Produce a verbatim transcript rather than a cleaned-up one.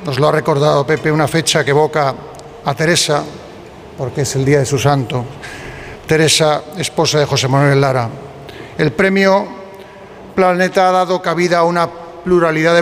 nos lo ha recordado Pepe, una fecha que evoca a Teresa, porque es el día de su santo, Teresa, esposa de José Manuel Lara. El premio Planeta ha dado cabida a una pluralidad de